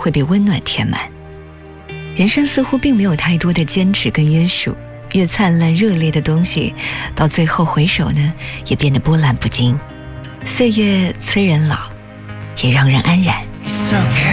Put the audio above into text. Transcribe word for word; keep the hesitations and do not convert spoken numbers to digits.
会被温暖填满。人生似乎并没有太多的坚持跟约束，越灿烂热烈的东西，到最后回首呢，也变得波澜不惊。岁月催人老，也让人安然。